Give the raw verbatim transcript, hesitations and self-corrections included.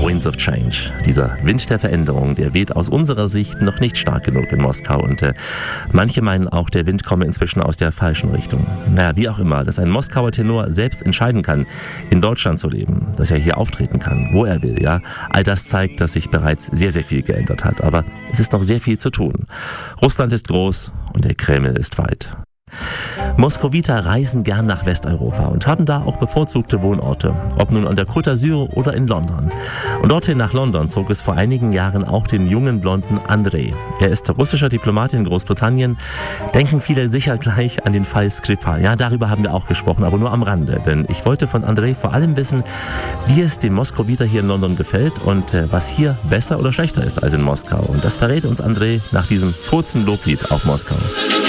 Winds of Change. Dieser Wind der Veränderung, der weht aus unserer Sicht noch nicht stark genug in Moskau und äh, manche meinen auch, der Wind komme inzwischen aus der falschen Richtung. Naja, wie auch immer, dass ein Moskauer Tenor selbst entscheiden kann, in Deutschland zu leben, dass er hier auftreten kann, wo er will, ja, all das zeigt, dass sich bereits sehr, sehr viel geändert hat. Aber es ist noch sehr viel zu tun. Russland ist groß und der Kreml ist weit. Moskowiter reisen gern nach Westeuropa und haben da auch bevorzugte Wohnorte, ob nun an der Côte d'Azur oder in London. Und dorthin nach London zog es vor einigen Jahren auch den jungen Blonden Andrei. Er ist russischer Diplomat in Großbritannien. Denken viele sicher gleich an den Fall Skripal. Ja, darüber haben wir auch gesprochen, aber nur am Rande. Denn ich wollte von Andrei vor allem wissen, wie es dem Moskowiter hier in London gefällt und äh, was hier besser oder schlechter ist als in Moskau. Und das verrät uns Andrei nach diesem kurzen Loblied auf Moskau.